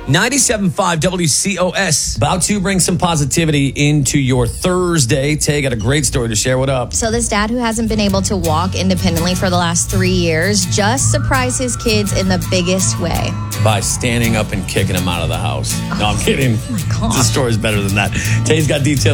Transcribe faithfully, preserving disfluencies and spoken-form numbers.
ninety-seven point five W C O S. About to bring some positivity into your Thursday. Tay got a great story to share. What up? So this dad who hasn't been able to walk independently for the last three years just surprised his kids in the biggest way. By standing up and kicking him out of the house. No, I'm kidding. Oh my God. The story's better than that. Tay's got details.